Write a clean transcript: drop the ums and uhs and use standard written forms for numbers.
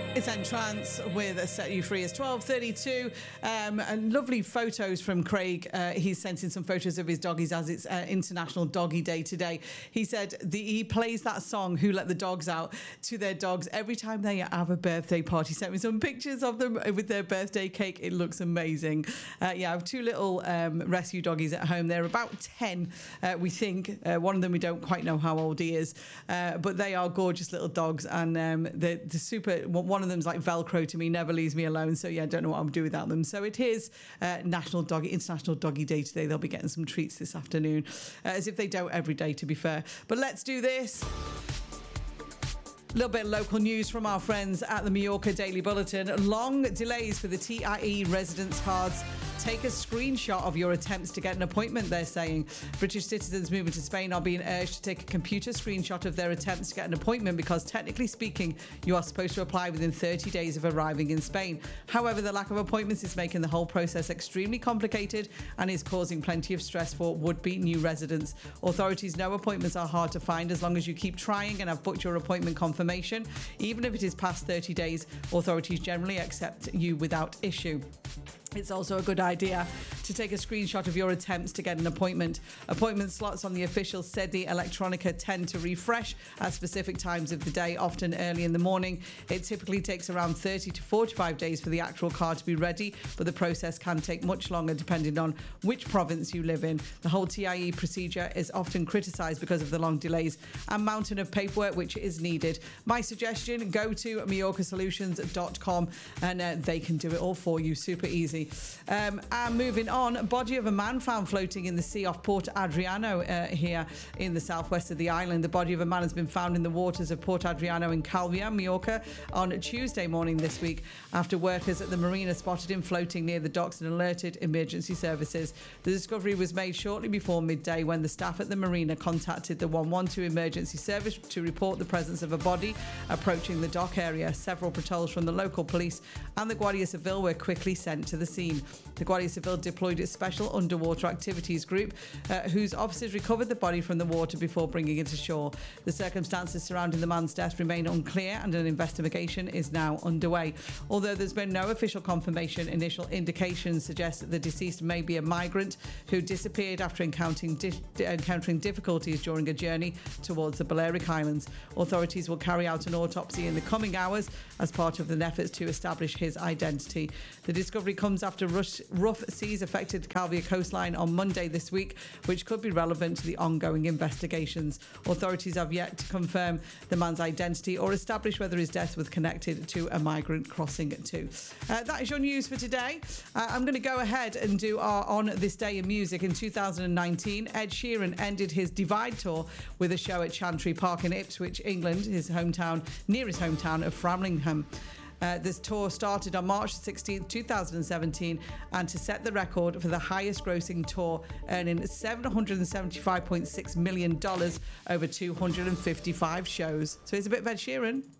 It's Entrance with Set You Free. It's 12:32. And lovely photos from Craig. He's sent in some photos of his doggies as it's International Doggy Day today. He said he plays that song, Who Let the Dogs Out, to their dogs every time they have a birthday party. Sent me some pictures of them with their birthday cake. It looks amazing. I have two little rescue doggies at home. They're about 10, we think. One of them, we don't quite know how old he is. But they are gorgeous little dogs. And they're super... One of them's like Velcro to me, never leaves me alone. So yeah, I don't know what I'll do without them. So it is International Doggy Day today. They'll be getting some treats this afternoon, as if they don't every day, to be fair. But let's do this. A little bit of local news from our friends at the Mallorca Daily Bulletin. Long delays for the TIE residence cards. Take a screenshot of your attempts to get an appointment, they're saying. British citizens moving to Spain are being urged to take a computer screenshot of their attempts to get an appointment because, technically speaking, you are supposed to apply within 30 days of arriving in Spain. However, the lack of appointments is making the whole process extremely complicated and is causing plenty of stress for would-be new residents. Authorities know appointments are hard to find as long as you keep trying and have booked your appointment confirmation. Even if it is past 30 days, authorities generally accept you without issue. It's also a good idea to take a screenshot of your attempts to get an appointment. Appointment slots on the official SEDI Electronica tend to refresh at specific times of the day, often early in the morning. It typically takes around 30 to 45 days for the actual card to be ready, but the process can take much longer depending on which province you live in. The whole TIE procedure is often criticised because of the long delays and mountain of paperwork which is needed. My suggestion, go to MallorcaSolutions.com and they can do it all for you. Super easy. And moving on, body of a man found floating in the sea off Port Adriano here in the southwest of the island. The body of a man has been found in the waters of Port Adriano in Calvia, Mallorca, on Tuesday morning this week after workers at the marina spotted him floating near the docks and alerted emergency services. The discovery was made shortly before midday when the staff at the marina contacted the 112 emergency service to report the presence of a body approaching the dock area. Several patrols from the local police and the Guardia Civil were quickly sent to the scene. The Guardia Civil deployed its special underwater activities group, whose officers recovered the body from the water before bringing it ashore. The circumstances surrounding the man's death remain unclear and an investigation is now underway. Although there's been no official confirmation, initial indications suggest that the deceased may be a migrant who disappeared after encountering difficulties during a journey towards the Balearic Islands. Authorities will carry out an autopsy in the coming hours as part of an effort to establish his identity. The discovery comes after rough seas affected the Calvia coastline on Monday this week, which could be relevant to the ongoing investigations. Authorities have yet to confirm the man's identity or establish whether his death was connected to a migrant crossing too. That is your news for today. I'm going to go ahead and do our On This Day in Music. In 2019, Ed Sheeran ended his Divide tour with a show at Chantry Park in Ipswich, England, near his hometown of Framlingham. This tour started on March 16th, 2017, and to set the record for the highest grossing tour, earning $775.6 million over 255 shows. So it's a bit of Ed Sheeran.